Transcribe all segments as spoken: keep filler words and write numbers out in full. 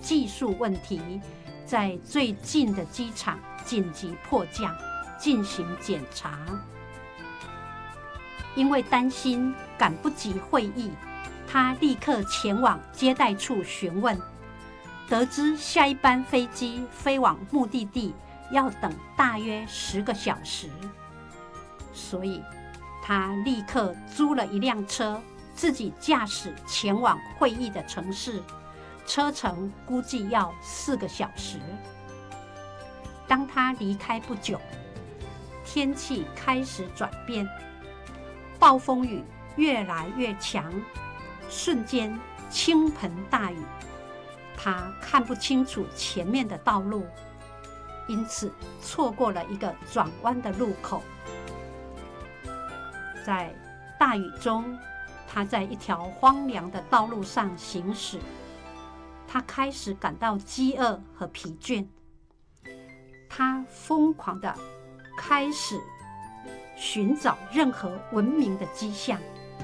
技术问题，在最近的机场紧急迫降进行检查。因为担心赶不及会议，他立刻前往接待处询问，得知下一班飞机飞往目的地要等大约十个小时，所以他立刻租了一辆车，自己驾驶前往会议的城市，车程估计要四个小时。当他离开不久，天气开始转变，暴风雨越来越强，瞬间倾盆大雨，他看不清楚前面的道路，因此错过了一个转弯的路口。在大雨中，他在一条荒凉的道路上行驶，他开始感到饥饿和疲倦，他疯狂地开始寻找任何文明的迹象。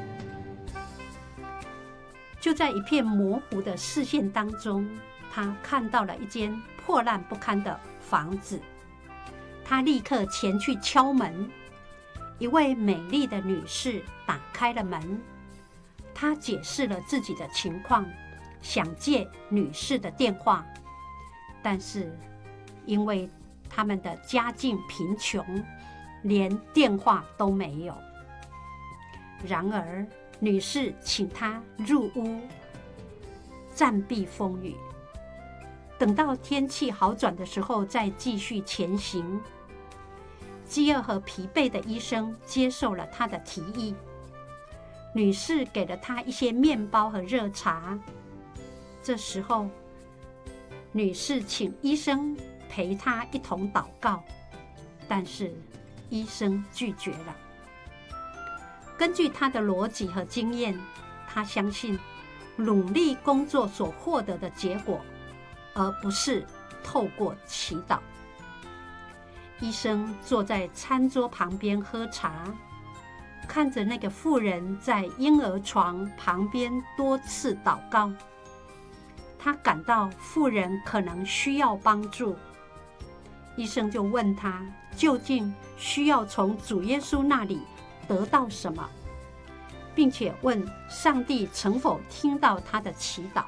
就在一片模糊的视线当中，他看到了一间破烂不堪的房子，他立刻前去敲门。一位美丽的女士打开了门，她解释了自己的情况，想借女士的电话，但是因为他们的家境贫穷，连电话都没有。然而女士请她入屋暂避风雨，等到天气好转的时候再继续前行。饥饿和疲惫的医生接受了他的提议，女士给了他一些面包和热茶。这时候，女士请医生陪她一同祷告，但是医生拒绝了。根据他的逻辑和经验，他相信努力工作所获得的结果，而不是透过祈祷。医生坐在餐桌旁边喝茶，看着那个妇人在婴儿床旁边多次祷告。他感到妇人可能需要帮助，医生就问他究竟需要从主耶稣那里得到什么，并且问上帝曾否听到他的祈祷。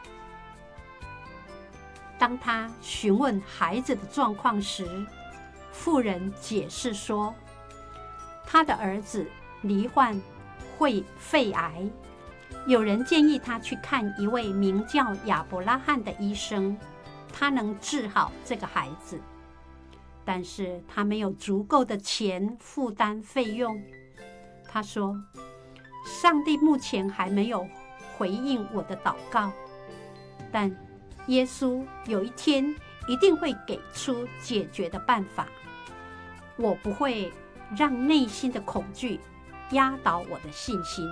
当他询问孩子的状况时，妇人解释说，他的儿子罹患会肺癌，有人建议他去看一位名叫亚伯拉罕的医生，他能治好这个孩子，但是他没有足够的钱负担费用。他说，上帝目前还没有回应我的祷告，但耶稣有一天一定会给出解决的办法。我不会让内心的恐惧压倒我的信心。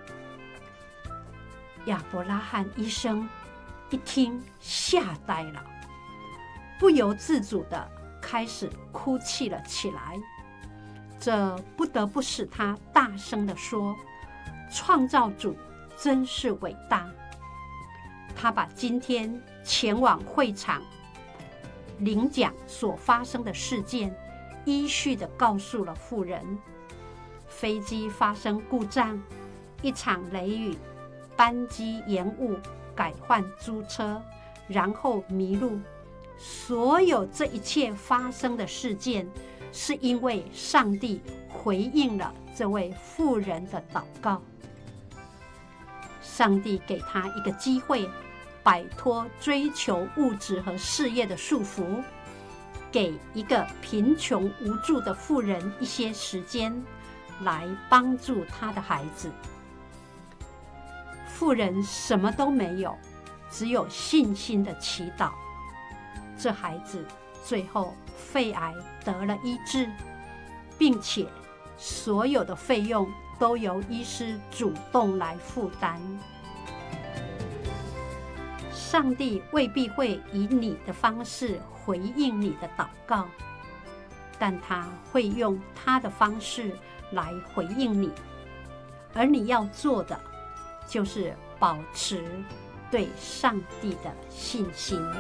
亚伯拉罕医生一听吓呆了，不由自主地开始哭泣了起来。这不得不使他大声地说，创造主真是伟大。他把今天前往会场领奖所发生的事件依序地告诉了妇人。飞机发生故障，一场雷雨，班机延误，改换租车，然后迷路。所有这一切发生的事件，是因为上帝回应了这位妇人的祷告。上帝给他一个机会，摆脱追求物质和事业的束缚，给一个贫穷无助的妇人一些时间，来帮助她的孩子。妇人什么都没有，只有信心的祈祷。这孩子最后肺癌得了医治，并且所有的费用都由医师主动来负担。上帝未必会以你的方式回应你的祷告，但他会用他的方式来回应你，而你要做的就是保持对上帝的信心。